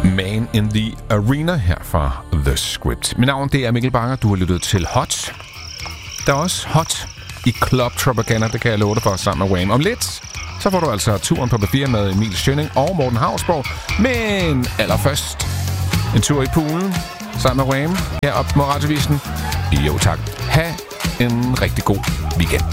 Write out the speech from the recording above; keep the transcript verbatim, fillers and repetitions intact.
Man in the Arena her fra The Script. Mit navn det er Mikkel Banger. Du har lyttet til Hot. Der er også Hot i Club Tropicana, det kan jeg love dig for, sammen med Wham. Om lidt, så får du altså turen på B fire med Emil Schønning og Morten Hausborg. Men allerførst en tur i poolen sammen med Wham heroppe på Radiovisen. Jo tak. Ha' en rigtig god weekend.